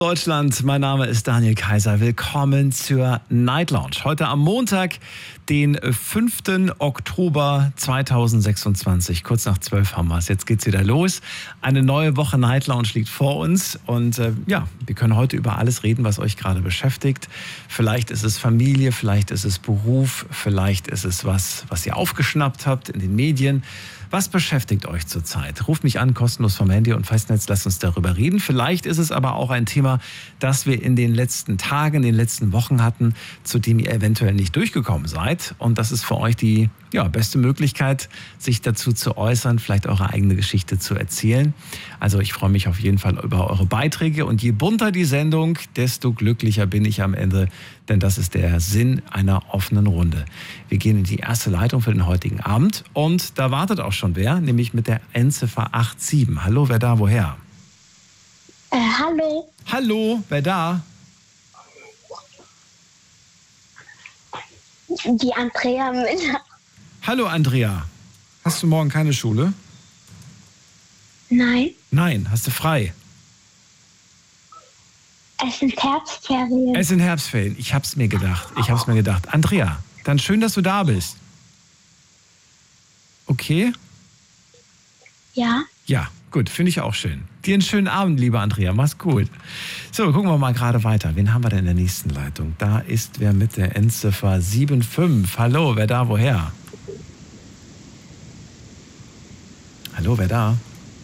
Deutschland, mein Name ist Daniel Kaiser. Willkommen zur Night Lounge. Heute am Montag, den 5. Oktober 2026. Kurz nach 12 haben wir es. Jetzt geht's wieder los. Eine neue Woche Night Lounge liegt vor uns. Und wir können heute über alles reden, was euch gerade beschäftigt. Vielleicht ist es Familie, vielleicht ist es Beruf, vielleicht ist es was ihr aufgeschnappt habt in den Medien. Was beschäftigt euch zurzeit? Ruft mich an, kostenlos vom Handy und Festnetz, lasst uns darüber reden. Vielleicht ist es aber auch ein Thema, das wir in den letzten Tagen, in den letzten Wochen hatten, zu dem ihr eventuell nicht durchgekommen seid. Und das ist für euch die beste Möglichkeit, sich dazu zu äußern, vielleicht eure eigene Geschichte zu erzählen. Also ich freue mich auf jeden Fall über eure Beiträge. Und je bunter die Sendung, desto glücklicher bin ich am Ende. Denn das ist der Sinn einer offenen Runde. Wir gehen in die erste Leitung für den heutigen Abend. Und da wartet auch schon wer, nämlich mit der Endziffer 87. Hallo, wer da, woher? Hallo. Hallo, wer da? Die Andrea Müller. Hallo, Andrea. Hast du morgen keine Schule? Nein. Nein, hast du frei? Es sind Herbstferien. Es sind Herbstferien. Ich hab's mir gedacht. Andrea, dann schön, dass du da bist. Okay? Ja. Ja, gut, finde ich auch schön. Dir einen schönen Abend, liebe Andrea. Mach's gut. So, gucken wir mal gerade weiter. Wen haben wir denn in der nächsten Leitung? Da ist wer mit der Endziffer 75. Hallo, wer da, woher? Hallo, wer da?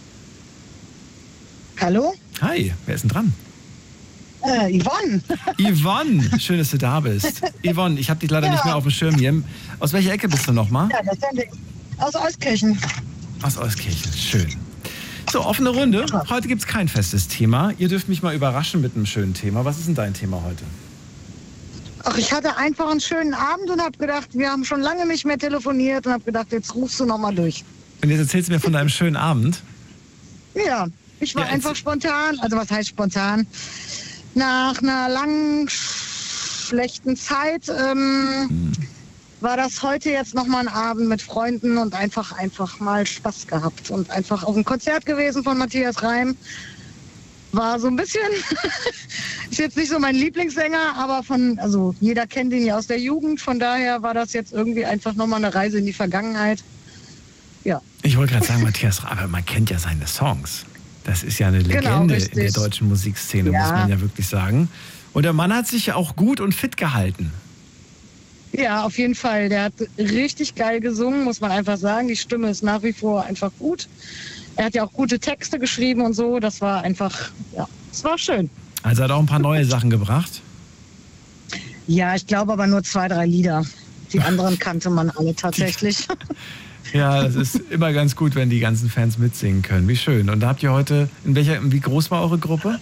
Hallo? Hi, wer ist denn dran? Yvonne. Yvonne, schön, dass du da bist. Yvonne, ich habe dich leider nicht mehr auf dem Schirm hier. Aus welcher Ecke bist du nochmal? Ja, das sind aus Euskirchen. Aus Euskirchen, schön. So, offene Runde. Heute gibt es kein festes Thema. Ihr dürft mich mal überraschen mit einem schönen Thema. Was ist denn dein Thema heute? Ach, ich hatte einfach einen schönen Abend und habe gedacht, wir haben schon lange nicht mehr telefoniert und habe gedacht, jetzt rufst du nochmal durch. Und jetzt erzählst du mir von deinem schönen Abend? Ja, ich war einfach spontan, also was heißt spontan? Nach einer langen, schlechten Zeit war das heute jetzt nochmal ein Abend mit Freunden und einfach mal Spaß gehabt und einfach auf ein Konzert gewesen von Matthias Reim. War so ein bisschen, ist jetzt nicht so mein Lieblingssänger, aber also jeder kennt ihn ja aus der Jugend, von daher war das jetzt irgendwie einfach nochmal eine Reise in die Vergangenheit. Ja. Ich wollte gerade sagen, Matthias Reim, aber man kennt ja seine Songs. Das ist ja eine Legende in der deutschen Musikszene, muss man ja wirklich sagen. Und der Mann hat sich auch gut und fit gehalten. Ja, auf jeden Fall. Der hat richtig geil gesungen, muss man einfach sagen. Die Stimme ist nach wie vor einfach gut. Er hat ja auch gute Texte geschrieben und so. Das war einfach, es war schön. Also hat auch ein paar neue Sachen gebracht? Ja, ich glaube aber nur 2, 3 Lieder. Die anderen kannte man alle tatsächlich. Ja, das ist immer ganz gut, wenn die ganzen Fans mitsingen können. Wie schön. Und da habt ihr heute, wie groß war eure Gruppe?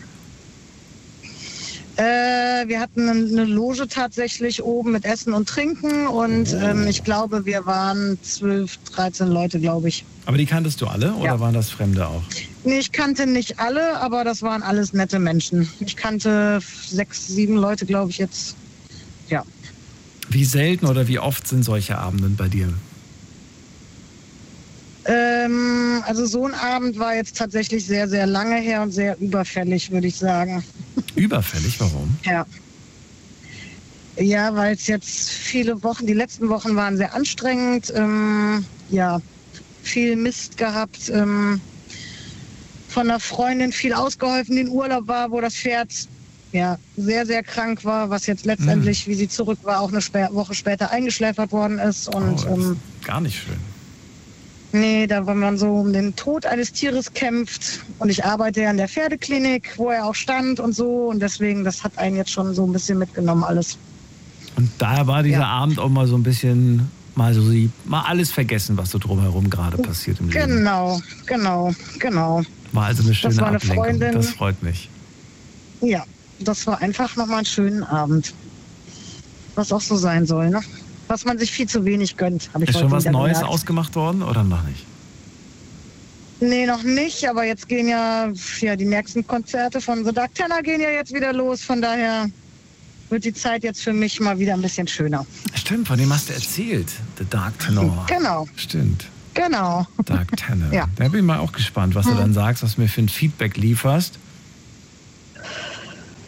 Wir hatten eine Loge tatsächlich oben mit Essen und Trinken und ich glaube, wir waren 12, 13 Leute, glaube ich. Aber die kanntest du alle oder waren das Fremde auch? Nee, ich kannte nicht alle, aber das waren alles nette Menschen. Ich kannte 6, 7 Leute, glaube ich jetzt. Ja. Wie selten oder wie oft sind solche Abende bei dir? Also so ein Abend war jetzt tatsächlich sehr, sehr lange her und sehr überfällig, würde ich sagen. Überfällig? Warum? Ja. Ja, weil es jetzt viele Wochen, die letzten Wochen waren sehr anstrengend. Viel Mist gehabt. Von einer Freundin viel ausgeholfen, die in Urlaub war, wo das Pferd sehr, sehr krank war, was jetzt letztendlich, wie sie zurück war, auch eine Woche später eingeschläfert worden ist. Und, das ist gar nicht schön. Nee, da wenn man so um den Tod eines Tieres kämpft und ich arbeite ja in der Pferdeklinik, wo er auch stand und so und deswegen, das hat einen jetzt schon so ein bisschen mitgenommen alles. Und daher war dieser Abend auch mal so ein bisschen, mal alles vergessen, was so drumherum gerade passiert im Leben. Genau. War also eine schöne das war eine Ablenkung, Freundin. Das freut mich. Ja, das war einfach nochmal einen schönen Abend. Was auch so sein soll, ne? Was man sich viel zu wenig gönnt, habe ich Ist heute schon was Neues gemerkt. ausgemacht worden oder noch nicht? Nee, noch nicht, aber jetzt gehen ja die nächsten Konzerte von The Dark Tenor gehen ja jetzt wieder los, von daher wird die Zeit jetzt für mich mal wieder ein bisschen schöner. Stimmt, von dem hast du erzählt, The Dark Tenor. Genau. Stimmt. Genau. Dark Tenor. Ja. Da bin ich mal auch gespannt, was du dann sagst, was du mir für ein Feedback lieferst.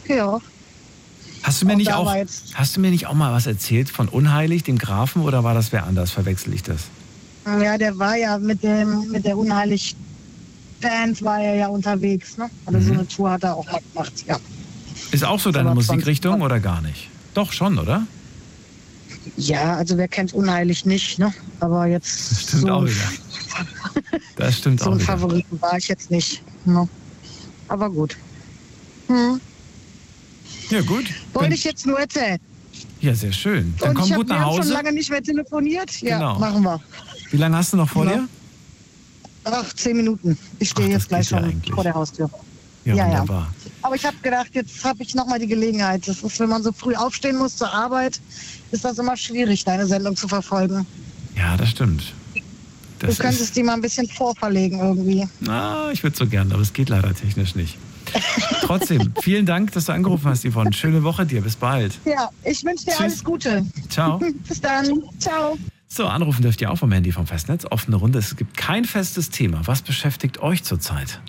Ja. Hast du mir nicht da auch, war jetzt- hast du mir nicht auch mal was erzählt von Unheilig, dem Grafen, oder war das wer anders? Verwechsel ich das? Ja, der war ja mit der Unheilig-Band war er ja unterwegs, ne? Also so eine Tour hat er auch mal gemacht, ja. Ist auch so deine aber Musikrichtung 20 oder gar nicht? Doch, schon, oder? Ja, also wer kennt Unheilig nicht, ne? Aber jetzt Das stimmt so, auch wieder. Das stimmt so auch ein wieder. Favoriten war ich jetzt nicht. Ne? Aber gut. Hm. Ja, gut. Wollte ich jetzt nur erzählen. Ja, sehr schön. Dann Und komm gut wir nach haben schon Hause. lange nicht mehr telefoniert. Ja, Genau. machen wir. Wie lange hast du noch vor Ja. dir? Ach, 10 Minuten. Ich stehe Ach, das jetzt gleich geht ja schon eigentlich. vor der Haustür. Ja, Ja, ja. wunderbar. Aber ich habe gedacht, jetzt habe ich nochmal die Gelegenheit. Das ist, wenn man so früh aufstehen muss zur Arbeit, ist das immer schwierig, deine Sendung zu verfolgen. Ja, das stimmt. Du Das könntest die mal ein bisschen vorverlegen irgendwie. ich würde so gern, aber es geht leider technisch nicht. Trotzdem, vielen Dank, dass du angerufen hast, Yvonne. Schöne Woche dir. Bis bald. Ja, ich wünsche dir Tschüss. alles Gute. Ciao. Bis dann. Ciao. So, anrufen dürft ihr auch vom Handy vom Festnetz. Offene Runde. Es gibt kein festes Thema. Was beschäftigt euch zurzeit?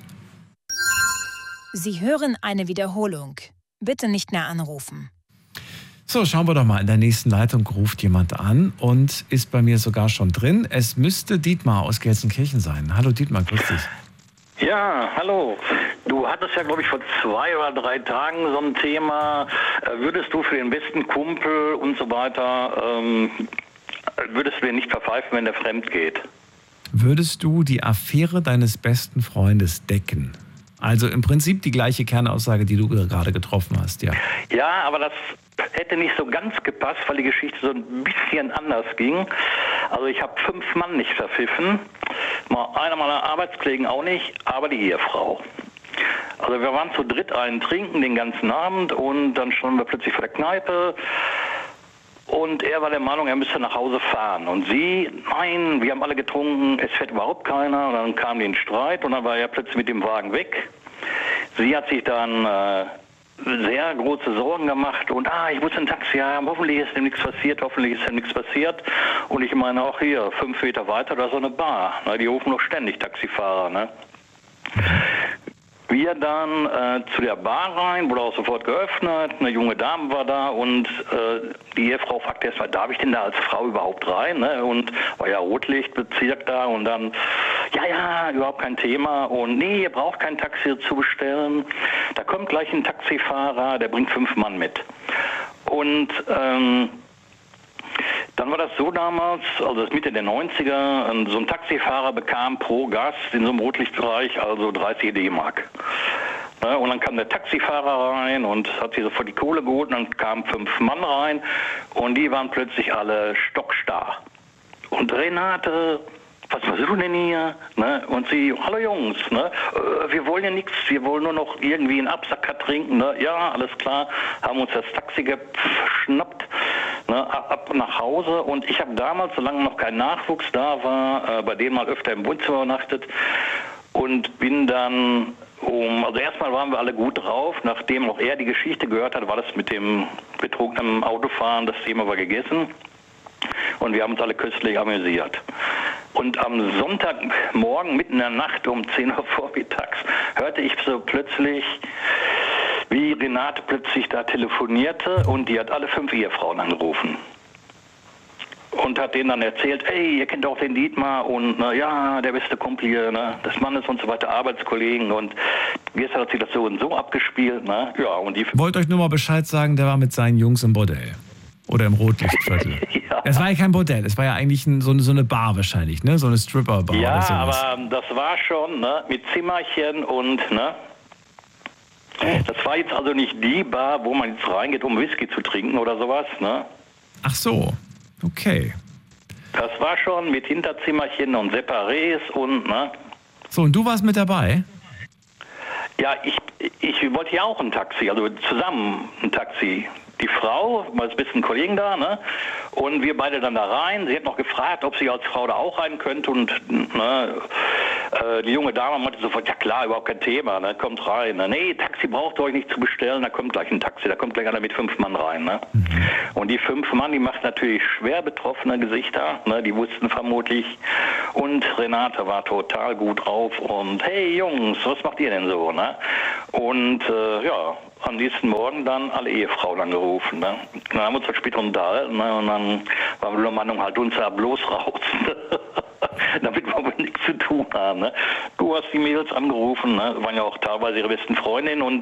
Sie hören eine Wiederholung. Bitte nicht mehr anrufen. So, schauen wir doch mal. In der nächsten Leitung ruft jemand an und ist bei mir sogar schon drin. Es müsste Dietmar aus Gelsenkirchen sein. Hallo Dietmar, grüß dich. Ja, hallo. Du hattest ja, glaube ich, vor 2 oder 3 Tagen so ein Thema, würdest du für den besten Kumpel und so weiter, würdest du den nicht verpfeifen, wenn der fremd geht? Würdest du die Affäre deines besten Freundes decken? Also im Prinzip die gleiche Kernaussage, die du gerade getroffen hast, ja. Ja, aber das hätte nicht so ganz gepasst, weil die Geschichte so ein bisschen anders ging. Also ich habe 5 Mann nicht verpfiffen, einer meiner Arbeitskollegen auch nicht, aber die Ehefrau. Also wir waren zu dritt einen trinken den ganzen Abend und dann standen wir plötzlich vor der Kneipe und er war der Meinung, er müsste nach Hause fahren. Und sie, nein, wir haben alle getrunken, es fährt überhaupt keiner. Und dann kam die in Streit und dann war er plötzlich mit dem Wagen weg. Sie hat sich dann sehr große Sorgen gemacht und ich muss ein Taxi haben, hoffentlich ist dem nichts passiert, Und ich meine auch hier, 5 Meter weiter, da ist so eine Bar, ne, die rufen noch ständig Taxifahrer, ne. Wir dann zu der Bar rein, wurde auch sofort geöffnet, eine junge Dame war da und die Ehefrau fragte erstmal, darf ich denn da als Frau überhaupt rein? Ne? Und war ja Rotlichtbezirk da und dann, ja, überhaupt kein Thema und nee, ihr braucht kein Taxi zu bestellen. Da kommt gleich ein Taxifahrer, der bringt 5 Mann mit. Und dann war das so damals, also das Mitte der 90er, so ein Taxifahrer bekam pro Gast in so einem Rotlichtbereich also 30 D-Mark. Und dann kam der Taxifahrer rein und hat sich sofort die Kohle geholt und dann kamen 5 Mann rein und die waren plötzlich alle stockstarr. Und Renate, was machst du denn hier? Ne? Und sie, hallo Jungs, ne? Wir wollen ja nichts, wir wollen nur noch irgendwie einen Absacker trinken. Ne? Ja, alles klar, haben uns das Taxi geschnappt, ne? Ab nach Hause. Und ich habe damals, solange noch kein Nachwuchs da war, bei denen mal öfter im Wohnzimmer übernachtet und bin dann also erstmal waren wir alle gut drauf, nachdem auch er die Geschichte gehört hat, war das mit dem betrunkenen Autofahren, das Thema war gegessen. Und wir haben uns alle köstlich amüsiert. Und am Sonntagmorgen, mitten in der Nacht um 10 Uhr vormittags, hörte ich so plötzlich, wie Renate plötzlich da telefonierte und die hat alle 5 Ehefrauen angerufen. Und hat denen dann erzählt, ey, ihr kennt auch den Dietmar und ja, der beste Kumpel hier, ne, des Mannes und so weiter, Arbeitskollegen und gestern hat sich das so und so abgespielt. Ne, ja, und die Wollt euch nur mal Bescheid sagen, der war mit seinen Jungs im Bordell. Oder im Rotlichtviertel. Ja. Es war ja kein Bordell, es war ja eigentlich so eine Bar wahrscheinlich, ne? So eine Stripper-Bar ja, oder sowas. aber das war schon, ne, mit Zimmerchen und, ne. Das war jetzt also nicht die Bar, wo man jetzt reingeht, um Whisky zu trinken oder sowas, ne. Ach so, okay. Das war schon mit Hinterzimmerchen und Separés und, ne. So, und du warst mit dabei? Ja, ich wollte ja auch ein Taxi, also zusammen ein Taxi. Die Frau, als besten Kollegen da, ne? Und wir beide dann da rein. Sie hat noch gefragt, ob sie als Frau da auch rein könnte und ne, die junge Dame meinte sofort, ja klar, überhaupt kein Thema, ne? Kommt rein. Ne? Nee, Taxi braucht ihr euch nicht zu bestellen, da kommt gleich ein Taxi, da kommt gleich einer mit 5 Mann rein. Ne? Und die 5 Mann, die macht natürlich schwer betroffene Gesichter, ne? Die wussten vermutlich. Und Renate war total gut drauf und hey Jungs, was macht ihr denn so? Ne? Und ja, am nächsten Morgen dann alle Ehefrauen angerufen. Ne? Dann haben wir uns halt später unterhalten, ne? Und dann waren wir der Meinung, halt uns ja bloß raus. Damit wir wohl nichts zu tun haben. Ne? Du hast die Mädels angerufen, ne? Waren ja auch teilweise ihre besten Freundinnen und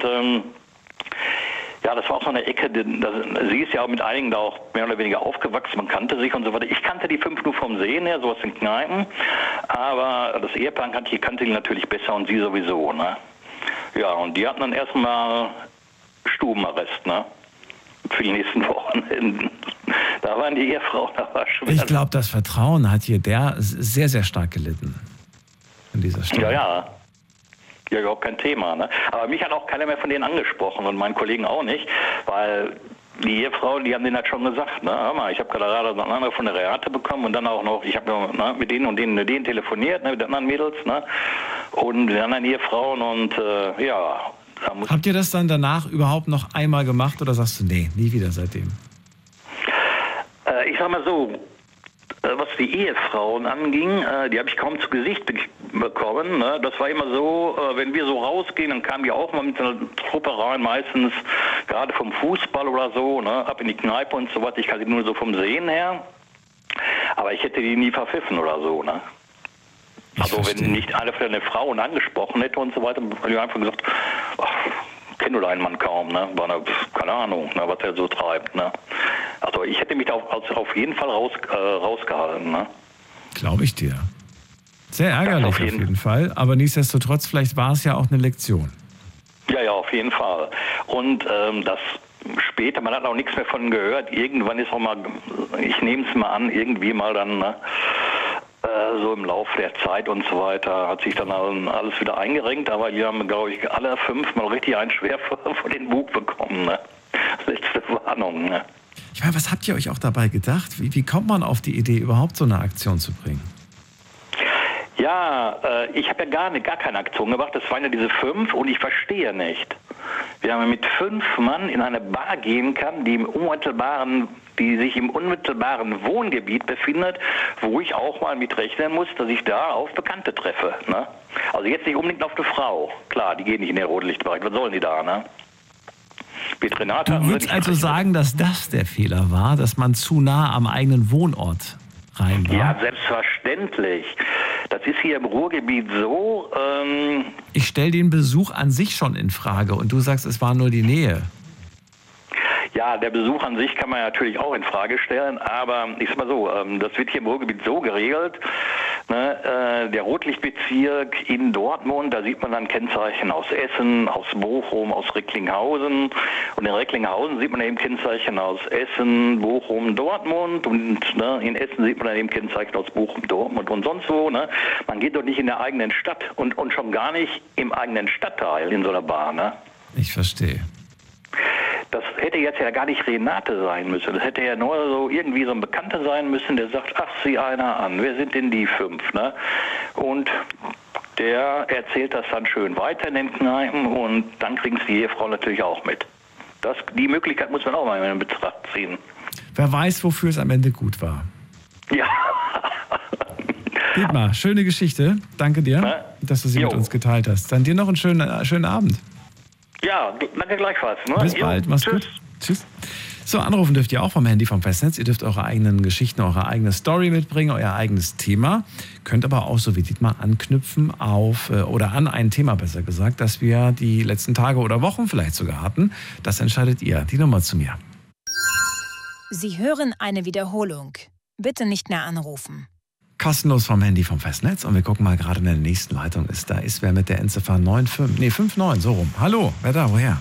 ja, das war auch so eine Ecke, sie ist ja auch mit einigen da auch mehr oder weniger aufgewachsen, man kannte sich und so weiter. Ich kannte die 5 nur vom Sehen her, so aus den Kneipen, aber das Ehepaar kannte die natürlich besser und sie sowieso, ne? Ja, und die hatten dann erstmal Stubenarrest, ne? Für die nächsten Wochenenden. Da waren die Ehefrauen, da war schwer. Ich glaube, das Vertrauen hat hier sehr, sehr stark gelitten in dieser Stelle. Ja. Ja, überhaupt kein Thema. Ne? Aber mich hat auch keiner mehr von denen angesprochen und meinen Kollegen auch nicht, weil die Ehefrauen, die haben denen halt schon gesagt, ne, hör mal, ich habe gerade eine andere von der Reate bekommen und dann auch noch, ich habe mit denen und denen telefoniert, ne, mit den anderen Mädels, ne, und den anderen Ehefrauen und ja. Habt ihr das dann danach überhaupt noch einmal gemacht oder sagst du, nee, nie wieder seitdem? Ich sag mal so, was die Ehefrauen anging, die habe ich kaum zu Gesicht bekommen. Ne? Das war immer so, wenn wir so rausgehen, dann kamen die auch mal mit einer Truppe rein, meistens gerade vom Fußball oder so, ne? Ab in die Kneipe und so weiter. Ich kannte die nur so vom Sehen her. Aber ich hätte die nie verpfiffen oder so. Ne? Also wenn nicht eine von den Frauen angesprochen hätte und so weiter, hätte ich einfach gesagt, kennt du deinen Mann kaum, ne? Keine Ahnung, ne? Was er so treibt, ne? Also ich hätte mich auf jeden Fall rausgehalten, ne? Glaube ich dir. Sehr ärgerlich auf jeden Fall, aber nichtsdestotrotz, vielleicht war es ja auch eine Lektion. Ja, auf jeden Fall. Und das später, man hat auch nichts mehr von gehört, irgendwann ist auch mal, ich nehme es mal an, irgendwie mal dann, ne? So im Laufe der Zeit und so weiter hat sich dann alles wieder eingerenkt, aber die haben, glaube ich, alle 5 mal richtig einen Schwer vor den Bug bekommen. Ne? Letzte Warnung. Ne? Ich meine, was habt ihr euch auch dabei gedacht? Wie kommt man auf die Idee, überhaupt so eine Aktion zu bringen? Ja, ich habe ja gar keine Aktion gemacht. Das waren ja diese 5 und ich verstehe nicht, wie man mit 5 Mann in eine Bar gehen kann, die sich im unmittelbaren Wohngebiet befindet, wo ich auch mal mit rechnen muss, dass ich da auf Bekannte treffe. Ne? Also jetzt nicht unbedingt auf eine Frau. Klar, die gehen nicht in den Rotlichtbereich. Was sollen die da, ne? Du würdest also sagen, dass das der Fehler war, dass man zu nah am eigenen Wohnort rein war? Ja, selbstverständlich. Das ist hier im Ruhrgebiet so. Ich stelle den Besuch an sich schon in Frage und du sagst, es war nur die Nähe. Ja, der Besuch an sich kann man natürlich auch in Frage stellen, aber ich sag mal so, das wird hier im Ruhrgebiet so geregelt, ne, der Rotlichtbezirk in Dortmund, da sieht man dann Kennzeichen aus Essen, aus Bochum, aus Recklinghausen und in Recklinghausen sieht man eben Kennzeichen aus Essen, Bochum, Dortmund und ne, in Essen sieht man dann eben Kennzeichen aus Bochum, Dortmund und sonst wo. Ne? Man geht doch nicht in der eigenen Stadt und schon gar nicht im eigenen Stadtteil in so einer Bar. Ne? Ich verstehe. Das hätte jetzt ja gar nicht Renate sein müssen. Das hätte ja nur so irgendwie so ein Bekannter sein müssen, der sagt, ach, sieh einer an, wer sind denn die 5? Ne? Und der erzählt das dann schön weiter in den Kneipen und dann kriegen es die Ehefrau natürlich auch mit. Die Möglichkeit muss man auch mal in Betracht ziehen. Wer weiß, wofür es am Ende gut war. Ja. Dietmar, schöne Geschichte. Danke dir, dass du sie mit uns geteilt hast. Dann dir noch einen schönen Abend. Ja, danke gleichfalls. Ne? Bis bald, mach's gut. Tschüss. So, anrufen dürft ihr auch vom Handy vom Festnetz. Ihr dürft eure eigenen Geschichten, eure eigene Story mitbringen, euer eigenes Thema. Könnt aber auch so wie Dietmar anknüpfen an ein Thema, besser gesagt, das wir die letzten Tage oder Wochen vielleicht sogar hatten. Das entscheidet ihr. Die Nummer zu mir. Sie hören eine Wiederholung. Bitte nicht mehr anrufen. Kostenlos vom Handy vom Festnetz. Und wir gucken mal, gerade in der nächsten Leitung ist. Da ist wer mit der Endziffer 59, so rum. Hallo, wer da, woher?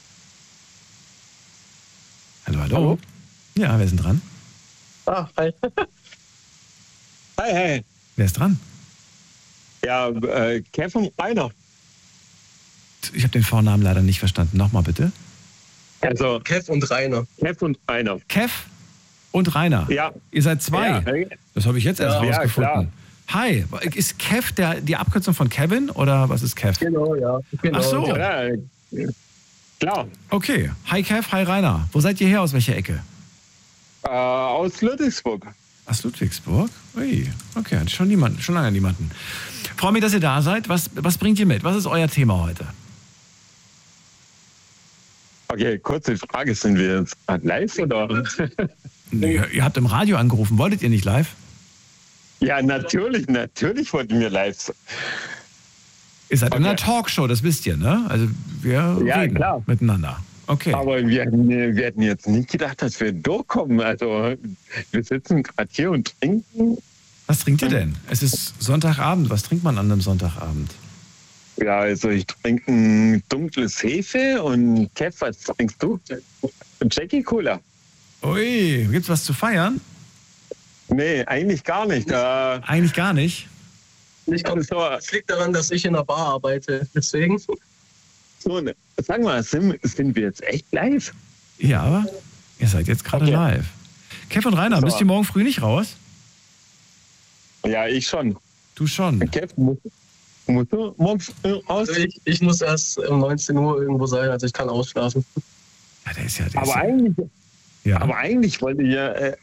Hallo? Ja, wer ist denn dran? Ah, hi. Hi. Wer ist dran? Ja, Kev und Rainer. Ich habe den Vornamen leider nicht verstanden. Nochmal bitte. Also Kev und Rainer. Kev und Rainer? Ja. Ihr seid 2? Ja. Das habe ich jetzt erst rausgefunden. Ja, hi, ist Kev die Abkürzung von Kevin oder was ist Kev? Genau, ja. Genau. Ach so. Ja, klar. Okay. Hi Kev, hi Rainer. Wo seid ihr her? Aus welcher Ecke? Aus Ludwigsburg. Aus Ludwigsburg? Ui, okay, hat schon lange niemanden. Freue mich, dass ihr da seid. Was bringt ihr mit? Was ist euer Thema heute? Okay, kurze Frage, sind wir jetzt live oder? Ihr habt im Radio angerufen, wolltet ihr nicht live? Ja, natürlich wollten wir live. Ihr seid in einer Talkshow, das wisst ihr, ne? Also wir reden klar. miteinander. Okay. Aber wir hätten jetzt nicht gedacht, dass wir durchkommen. Also wir sitzen gerade hier und trinken. Was trinkt ihr denn? Es ist Sonntagabend. Was trinkt man an einem Sonntagabend? Ja, also ich trinke ein dunkles Hefe und Kev, was trinkst du? Ein Jackie Cola. Ui, gibt's was zu feiern? Nee, eigentlich gar nicht. Eigentlich gar nicht. Es liegt daran, dass ich in einer Bar arbeite. Deswegen. So, sag mal, sind wir jetzt echt live? Ja, aber ihr seid jetzt gerade live. Kev und Rainer, müsst ihr morgen früh nicht raus? Ja, ich schon. Du schon. Kev, musst du morgen raus? Also ich muss erst um 19 Uhr irgendwo sein, also ich kann ausschlafen. Ja, der ist ja. Aber eigentlich wollte ich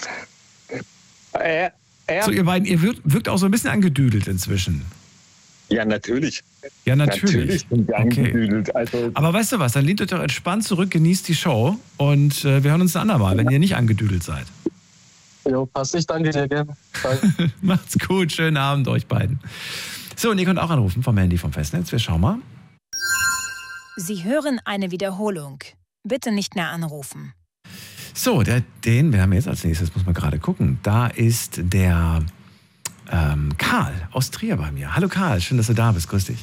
So, ihr beiden, ihr wirkt auch so ein bisschen angedüdelt inzwischen. Ja, natürlich. Ja, natürlich. Sind wir angedüdelt. Okay. Aber weißt du was, dann lehnt euch doch entspannt zurück, genießt die Show und wir hören uns ein andermal, wenn ihr nicht angedüdelt seid. Jo, passt. Ich danke dir gerne. Macht's gut, schönen Abend euch beiden. So, und ihr könnt auch anrufen vom Handy vom Festnetz. Wir schauen mal. Sie hören eine Wiederholung. Bitte nicht mehr anrufen. So, wir haben jetzt als nächstes, muss man gerade gucken. Da ist der Karl aus Trier bei mir. Hallo Karl, schön, dass du da bist. Grüß dich.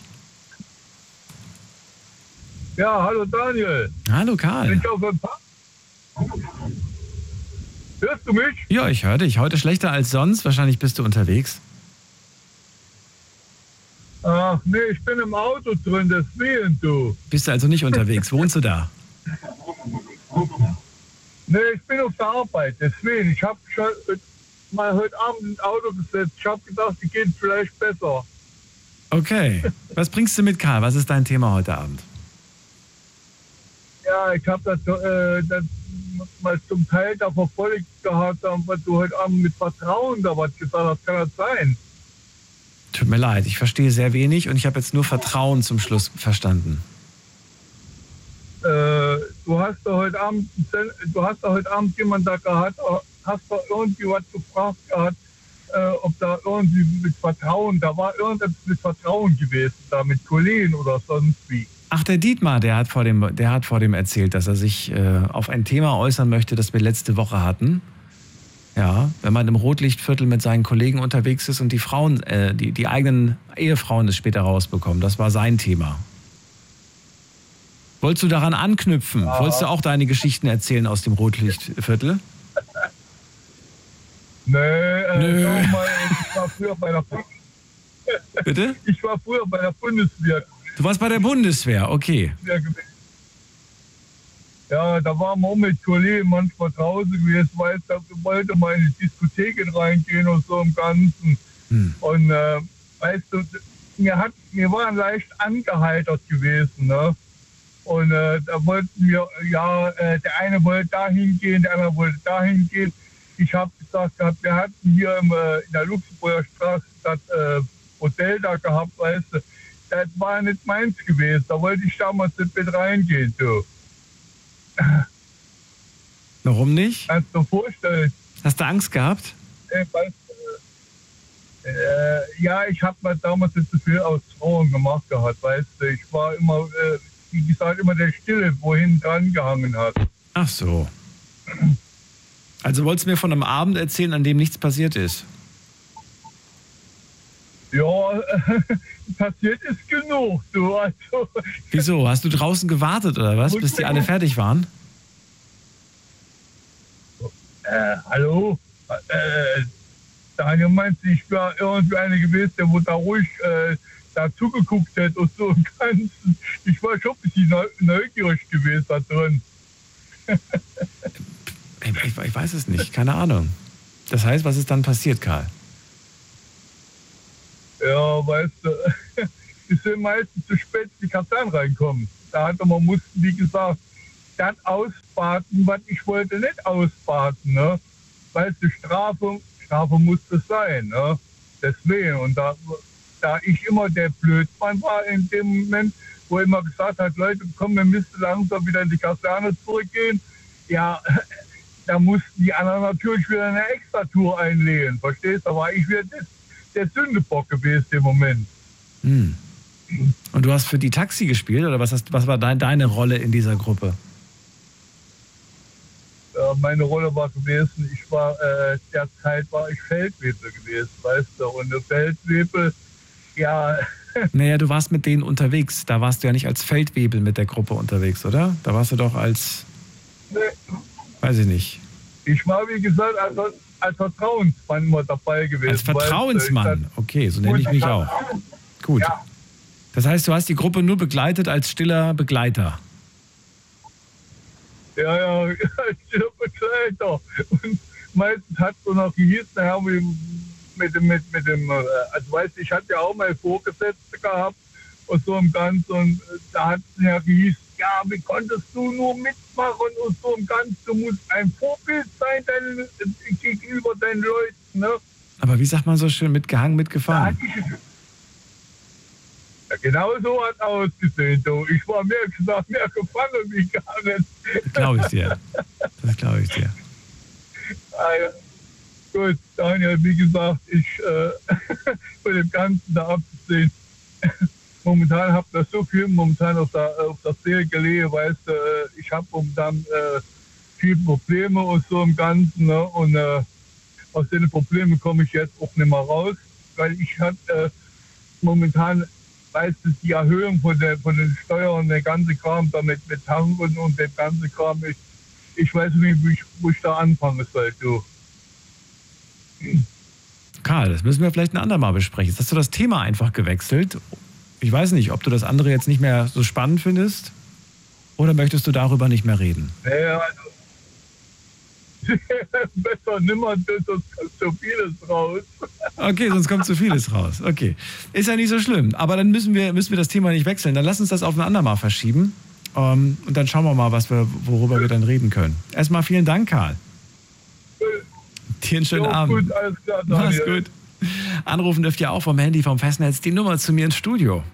Ja, hallo Daniel. Hallo Karl. Bin ich auf Empfang? Hörst du mich? Ja, ich höre dich. Heute schlechter als sonst. Wahrscheinlich bist du unterwegs. Ach nee, ich bin im Auto drin, deswegen du. Bist du also nicht unterwegs? Wohnst du da? Nee, ich bin auf der Arbeit, deswegen. Ich habe schon mal heute Abend ins Auto gesetzt. Ich habe gedacht, die geht vielleicht besser. Okay. Was bringst du mit, Karl? Was ist dein Thema heute Abend? Ja, ich habe das mal zum Teil da verfolgt gehabt, was du heute Abend mit Vertrauen da was gesagt hast. Kann das sein? Tut mir leid, ich verstehe sehr wenig und ich habe jetzt nur Vertrauen zum Schluss verstanden. Du hast da heute Abend jemand da gehabt, hast da irgendwie was gefragt gehabt, ob da irgendwie mit Vertrauen, da war irgendwas mit Vertrauen gewesen, da mit Kollegen oder sonst wie. Ach, der Dietmar, der hat vor dem erzählt, dass er sich auf ein Thema äußern möchte, das wir letzte Woche hatten. Ja, wenn man im Rotlichtviertel mit seinen Kollegen unterwegs ist und die Frauen, die eigenen Ehefrauen es später rausbekommen. Das war sein Thema. Wolltest du daran anknüpfen? Ja. Wolltest du auch deine Geschichten erzählen aus dem Rotlichtviertel? Nö. Mal, ich war früher bei der Bitte? Ich war früher bei der Bundeswehr. Du warst bei der Bundeswehr, okay. Ja, da waren wir auch mit Kollegen manchmal zu Hause gewesen, weil da wollte mal in die Diskotheken reingehen und so im Ganzen. Und weißt du, wir waren leicht angeheitert gewesen, ne? Und da wollten wir, der eine wollte dahin gehen, der andere wollte dahin gehen. Ich habe gesagt, wir hatten hier in der Luxemburger Straße das Hotel da gehabt, weißt du. Das war nicht meins gewesen, da wollte ich damals nicht mit reingehen, du. Warum nicht? Kannst du dir vorstellen? Hast du Angst gehabt? Ja, ich habe mir damals nicht so viel aus Frauen gemacht gehabt, weißt du. Ich war immer, wie gesagt, immer der Stille, wohin dran gehangen hat. Ach so. Also wolltest du mir von einem Abend erzählen, an dem nichts passiert ist? Ja, passiert ist genug, du. Also. Wieso? Hast du draußen gewartet oder was, bis die alle fertig waren? Hallo? Daniel meint, ich war irgendwie eine gewesen, der wo da ruhig da zugeguckt hat und so im Ganzen. Ich war schon ein bisschen neugierig gewesen da drin. Ich weiß es nicht, keine Ahnung. Das heißt, was ist dann passiert, Karl? Ja, weißt du, die sind meistens zu spät in die Kaserne reinkommen. Mussten, wie gesagt, das ausbaden, was ich wollte nicht ausbaden, ne? Weißt du, Strafe musste sein, ne? Deswegen. Und da ich immer der Blödmann war in dem Moment, wo er immer gesagt hat, Leute, komm, wir müssen langsam wieder in die Kaserne zurückgehen. Ja, da mussten die anderen natürlich wieder eine Extra-Tour einlegen, verstehst du? Aber ich wäre der Sündebock gewesen im Moment. Hm. Und du hast für die Taxi gespielt, oder was war deine Rolle in dieser Gruppe? Meine Rolle war gewesen, derzeit war ich Feldwebel gewesen, weißt du, und eine Feldwebel, ja. Naja, du warst mit denen unterwegs, da warst du ja nicht als Feldwebel mit der Gruppe unterwegs, oder? Da warst du doch als, weiß ich nicht. Ich war, wie gesagt, als Vertrauensmann mal dabei gewesen. Als Vertrauensmann, okay, so nenne ich mich auch. Gut. Ja. Das heißt, du hast die Gruppe nur begleitet als stiller Begleiter. Ja, stiller Begleiter. Und meistens hat es so noch gehießen, nachher mit dem, also weißt du, ich hatte ja auch mal Vorgesetzte gehabt und so im Ganzen, und da hat es ja gehießen, ja, wie konntest du nur mitmachen und so im Ganzen, du musst ein Vorbild sein gegenüber deinen Leuten, ne? Aber wie sagt man so schön, mitgehangen, mitgefahren? Ja, genau so hat es ausgesehen. Du. Ich war mehr gefangen wie gehangen. Das glaube ich dir. Das glaube ich dir. Ja. Gut, Daniel, wie gesagt, ich von dem Ganzen da abgesehen. Momentan habe ich so viel auf der Seele gelegen, weißt du, ich habe momentan viele Probleme und so im Ganzen, ne? Und aus den Problemen komme ich jetzt auch nicht mehr raus, weil ich hatte momentan, weißt du, die Erhöhung von den Steuern, der ganze Kram damit mit Tanken und dem ganzen Kram, ich weiß nicht, wo ich da anfangen soll, du. Karl, das müssen wir vielleicht ein andermal besprechen. Jetzt hast du das Thema einfach gewechselt. Ich weiß nicht, ob du das andere jetzt nicht mehr so spannend findest, oder möchtest du darüber nicht mehr reden? Ja, also besser nimmer, sonst kommt zu vieles raus. Okay, sonst kommt zu vieles raus. Okay, ist ja nicht so schlimm. Aber dann müssen wir das Thema nicht wechseln. Dann lass uns das auf ein andermal verschieben. Und dann schauen wir mal, worüber wir dann reden können. Erstmal vielen Dank, Karl. Dir einen schönen Abend. Gut, alles klar, mach's gut. Anrufen dürft ihr auch vom Handy, vom Festnetz. Die Nummer zu mir ins Studio.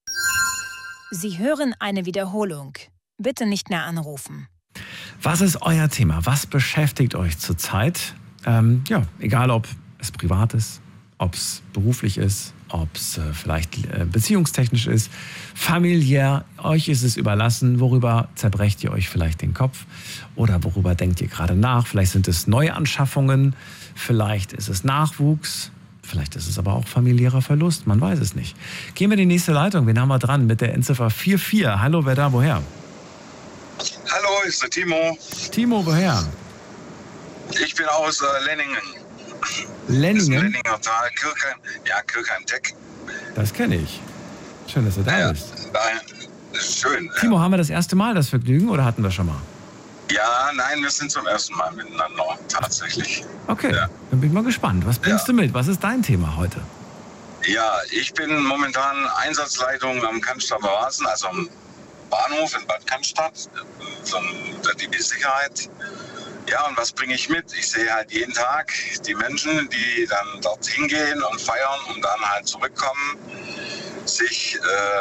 Sie hören eine Wiederholung. Bitte nicht mehr anrufen. Was ist euer Thema? Was beschäftigt euch zurzeit? Egal ob es privat ist, ob es beruflich ist, ob es vielleicht beziehungstechnisch ist, familiär. Euch ist es überlassen. Worüber zerbrecht ihr euch vielleicht den Kopf? Oder worüber denkt ihr gerade nach? Vielleicht sind es Neuanschaffungen, vielleicht ist es Nachwuchs, vielleicht ist es aber auch familiärer Verlust. Man weiß es nicht. Gehen wir in die nächste Leitung. Wen haben wir dran mit der Endziffer 44? Hallo, wer da, woher? Hallo, ist der Timo. Timo, woher? Ich bin aus Lenningen. Lenningen? Lenninger Tal, Kirchheim-Teck. Das kenne ich. Schön, dass du da bist. Das ist schön. Timo, haben wir das erste Mal das Vergnügen oder hatten wir schon mal? Ja, nein, wir sind zum ersten Mal miteinander, tatsächlich. Okay, Dann bin ich mal gespannt. Was bringst du mit? Was ist dein Thema heute? Ja, ich bin momentan Einsatzleitung am Cannstatter Rasen, also am Bahnhof in Bad Cannstatt, der DB-Sicherheit. Ja, und was bringe ich mit? Ich sehe halt jeden Tag die Menschen, die dann dorthin gehen und feiern und dann halt zurückkommen, sich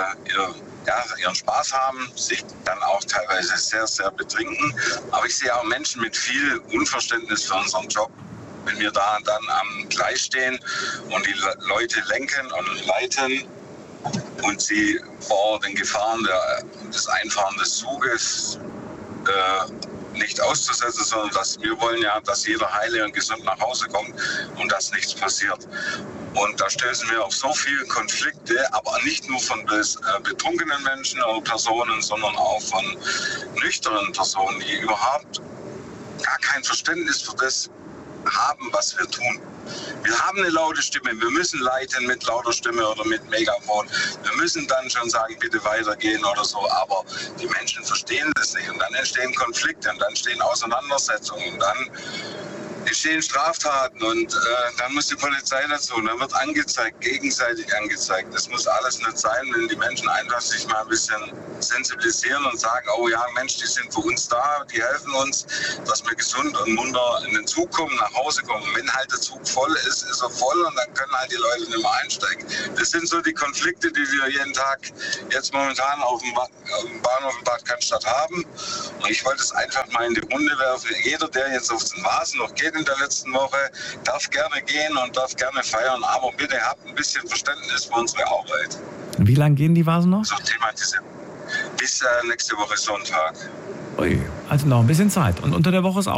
ihren Spaß haben, sich dann auch teilweise sehr, sehr betrinken. Aber ich sehe auch Menschen mit viel Unverständnis für unseren Job. Wenn wir da dann am Gleis stehen und die Leute lenken und leiten und sie vor den Gefahren des Einfahren des Zuges nicht auszusetzen, sondern wir wollen ja, dass jeder heile und gesund nach Hause kommt und dass nichts passiert. Und da stößen wir auf so viele Konflikte, aber nicht nur von betrunkenen Menschen oder Personen, sondern auch von nüchternen Personen, die überhaupt gar kein Verständnis für das haben, was wir tun. Wir haben eine laute Stimme, wir müssen leiten mit lauter Stimme oder mit Megafon. Wir müssen dann schon sagen, bitte weitergehen oder so, aber die Menschen verstehen das nicht und dann entstehen Konflikte und dann entstehen Auseinandersetzungen und dann entstehen Straftaten und dann muss die Polizei dazu und dann wird angezeigt, gegenseitig angezeigt. Das muss alles nicht sein, wenn die Menschen einfach sich mal ein bisschen sensibilisieren und sagen, oh ja, Mensch, die sind für uns da, die helfen uns, dass wir gesund und munter in den Zug kommen, nach Hause kommen. Wenn halt der Zug voll ist, ist er voll und dann können halt die Leute nicht mehr einsteigen. Das sind so die Konflikte, die wir jeden Tag jetzt momentan auf dem Bahnhof in Bad Cannstatt haben. Und ich wollte es einfach mal in die Runde werfen. Jeder, der jetzt auf den Vasen noch geht in der letzten Woche, darf gerne gehen und darf gerne feiern. Aber bitte habt ein bisschen Verständnis für unsere Arbeit. Wie lange gehen die Vasen noch? So thematisieren. Bis nächste Woche Sonntag. Ui, also noch ein bisschen Zeit. Und unter der Woche ist auch